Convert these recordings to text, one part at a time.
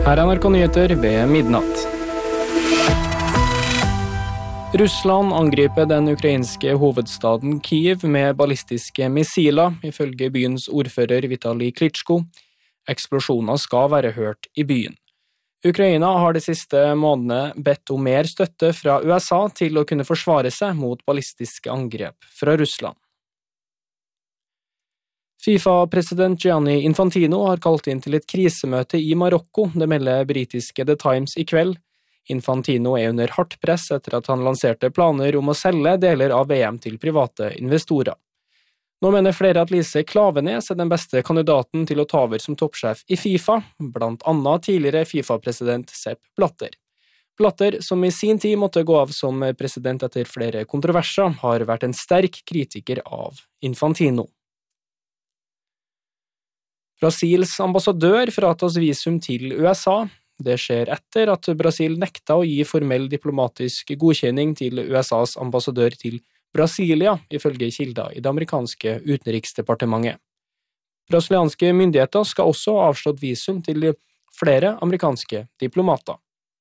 Her er NRK Nyheter ved midnatt. Russland angriper den ukrainske hovedstaden Kyiv med ballistiske missiler, ifølge byens ordfører Vitali Klitschko. Eksplosjoner skal være hørt i byen. Ukraina har de siste månedene bedt om mer støtte fra USA til å kunne forsvare seg mot ballistiske angrep fra Russland. FIFA-president Gianni Infantino har kalt inn til et krisemøte i Marokko, det melder britiske The Times i kveld. Infantino er under hardt press etter at han lanserte planer om å selge deler av VM til private investorer. Nå mener flere at Lise Klaveness er den beste kandidaten til å ta over som toppsjef i FIFA, blant annet tidligere FIFA-president Sepp Blatter. Blatter, som i sin tid måtte gå av som president etter flere kontroverser, har vært en sterk kritiker av Infantino. Brasils ambassadør fratas visum til USA. Det skjer etter at Brasil nekta å gi formell diplomatisk godkjenning til USAs ambassadør til Brasilia, ifølge kilder i det amerikanske utenriksdepartementet. Brasilianske myndigheter skal også ha avslått visum til flere amerikanske diplomater.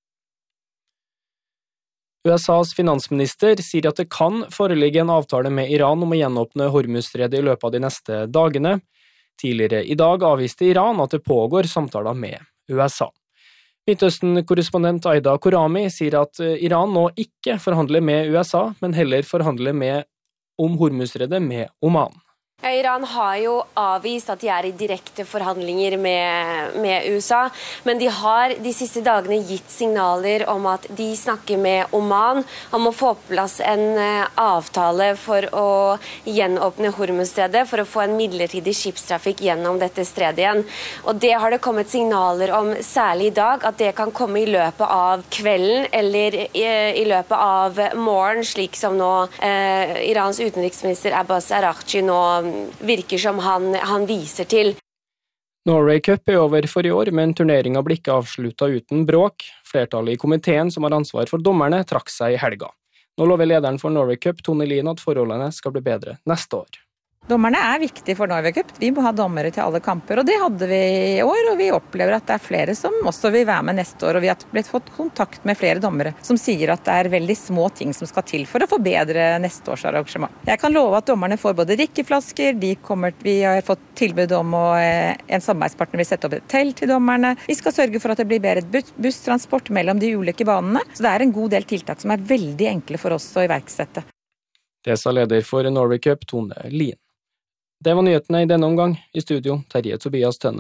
USAs finansminister sier at det kan foreligge en avtale med Iran om å gjenåpne Hormuzstredet i løpet av de neste dagene. Tidligere i dag avviste Iran at det pågår samtaler med USA. Midtøsten-korrespondent Aida Korami sier at Iran nå ikke forhandler med USA, men heller forhandler om Hormuzstredet med Oman. Iran har jo avvist at de er i direkte forhandlinger med USA, men de har de siste dagene gitt signaler om at de snakker med Oman om å få på plass en avtale for å gjenåpne Hormuzstredet, for å få en midlertidig skipstrafikk gjennom dette stredet igjen. Og det har det kommet signaler om særlig i dag, at det kan komme i løpet av kvelden eller i løpet av morgen, slik som nå Irans utenriksminister Abbas Araghchi nå virker som han viser til. Norway Cup er over for i år, men turneringen ble ikke avsluttet uten bråk. Flertallet i komiteen som har ansvar for dommerne trakk seg i helga. Nå lover lederen for Norway Cup, Tone Lien, at forholdene skal bli bedre neste år. Dommerne er viktige for Norway Cup. Vi må ha dommere til alle kamper, og det hadde vi i år, og vi opplever at det er flere som også vil være med neste år, og vi har fått kontakt med flere dommere som sier at det er veldig små ting som skal til for å forbedre neste års arrangement. Jeg kan love at dommerne får både drikkeflasker, vi har fått tilbud om en samarbeidspartner vil sette opp et telt til dommerne. Vi skal sørge for at det blir bedre busstransport mellom de ulike banene, så det er en god del tiltak som er veldig enkle for oss å iverksette. Det sa leder for Norway Cup, Tone Lien. Det var nyhetene i denne omgang. I studio, Terje Tobias Tønne.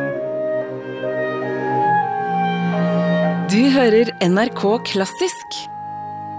Du hører NRK Klassisk.